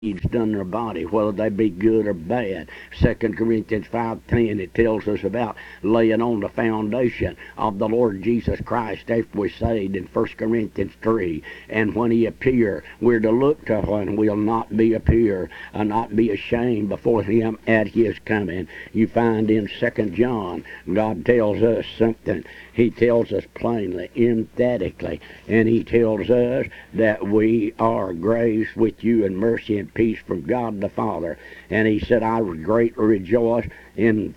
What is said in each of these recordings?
deeds done in their body, whether they be good or bad. 2 Corinthians 5:10, it tells us about laying on the foundation of the Lord Jesus Christ after we're saved in 1 Corinthians 3. And when he appear, we're to look to him, we'll not be appear, and not be ashamed before him at his coming. You find in 2 John, God tells us something. He tells us plainly, emphatically, and he tells us that we are grace with you and mercy and peace from God the Father. And he said, I greatly rejoice in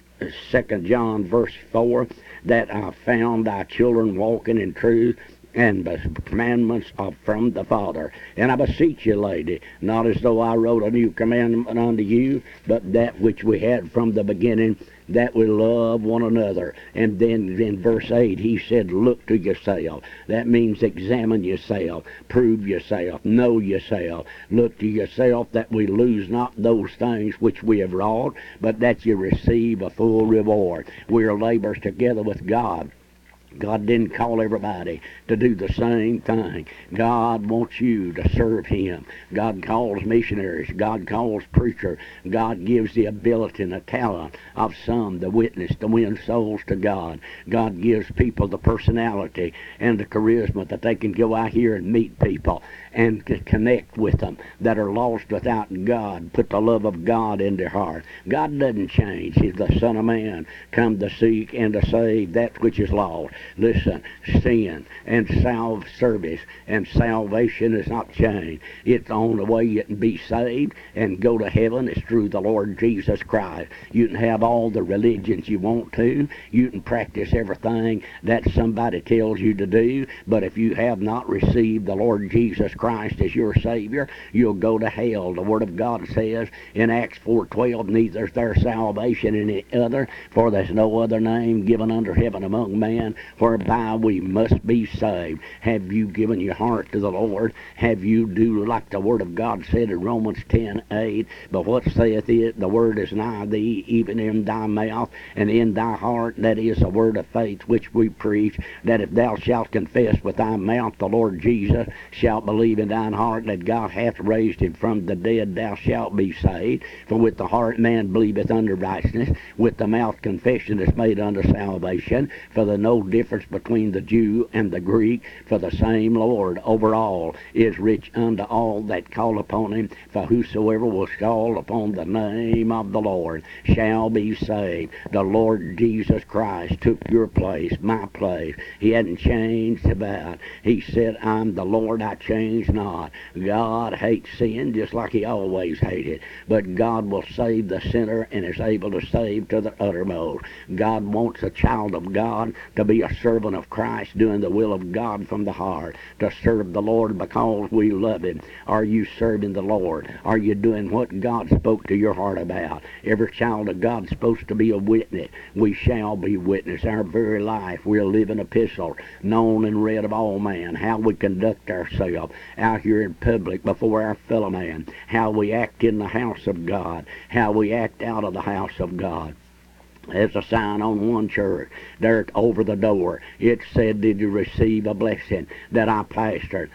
2 John verse 4 that I found thy children walking in truth and the commandments are from the Father. And I beseech you, lady, not as though I wrote a new commandment unto you, but that which we had from the beginning, that we love one another. And then in verse 8 he said, look to yourself. That means examine yourself, prove yourself, know yourself. Look to yourself that we lose not those things which we have wrought, but that you receive a full reward. We are laborers together with God. God didn't call everybody to do the same thing. God wants you to serve him. God calls missionaries. God calls preachers. God gives the ability and the talent of some to witness, to win souls to God. God gives people the personality and the charisma that they can go out here and meet people and to connect with them that are lost without God. Put the love of God in their heart. God doesn't change. He's the Son of Man, come to seek and to save that which is lost. Listen, sin and self-service and salvation is not changed. It's the only way you can be saved and go to heaven is through the Lord Jesus Christ. You can have all the religions you want to. You can practice everything that somebody tells you to do. But if you have not received the Lord Jesus Christ as your Savior, you'll go to hell. The Word of God says in Acts 4:12, neither is there salvation in any other, for there's no other name given under heaven among men whereby we must be saved. Have you given your heart to the Lord? Have you do like the Word of God said in Romans 10:8? But what saith it? The word is nigh thee, even in thy mouth and in thy heart. That is the word of faith which we preach, that if thou shalt confess with thy mouth the Lord Jesus, shalt believe in thine heart that God hath raised him from the dead, thou shalt be saved. For with the heart man believeth unto righteousness, with the mouth confession is made unto salvation. For the no difference between the Jew and the Greek, for the same Lord over all is rich unto all that call upon him. For whosoever will call upon the name of the Lord shall be saved. The Lord Jesus Christ took your place, my place. He hadn't changed about. He said, I'm the Lord, I change not. God hates sin just like he always hated. But God will save the sinner and is able to save to the uttermost. God wants a child of God to be a servant of Christ, doing the will of God from the heart, to serve the Lord because we love him. Are you serving the Lord? Are you doing what God spoke to your heart about? Every child of God is supposed to be a witness. We shall be witness. Our very life, we're a living epistle, known and read of all man. How we conduct ourselves out here in public before our fellow man. How we act in the house of God. How we act out of the house of God. There's a sign on one church there over the door. It said, did you receive a blessing that I pastored?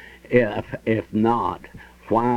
If not, why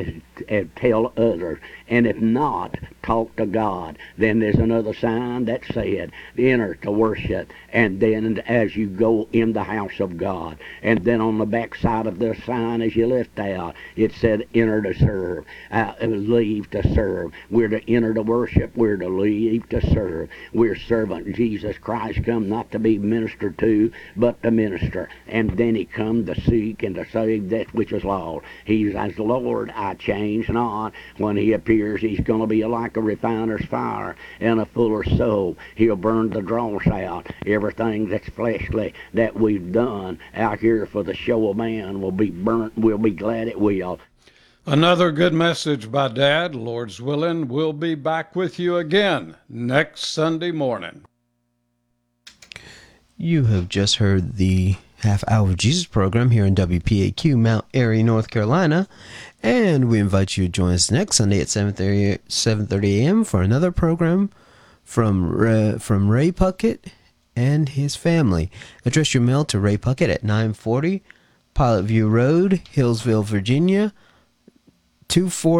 tell others? And if not, talk to God. Then there's another sign that said, enter to worship, and then as you go in the house of God. And then on the back side of the sign as you left out, it said, enter to serve, leave to serve. We're to enter to worship, we're to leave to serve. We're servant. Jesus Christ come not to be ministered to, but to minister. And then he come to seek and to save that which is lost. He's as Lord, I change not. When he appears, he's going to be like a refiner's fire and a fuller's soul. He'll burn the dross out. Everything that's fleshly that we've done out here for the show of man will be burnt. We'll be glad it will. Another good message by Dad. Lord's willing, we'll be back with you again next Sunday morning. You have just heard the Half Hour of Jesus program here in WPAQ, Mount Airy, North Carolina. And we invite you to join us next Sunday at 7:30 a.m. for another program from Ray Puckett and his family. Address your mail to Ray Puckett at 940 Pilot View Road, Hillsville, Virginia, 24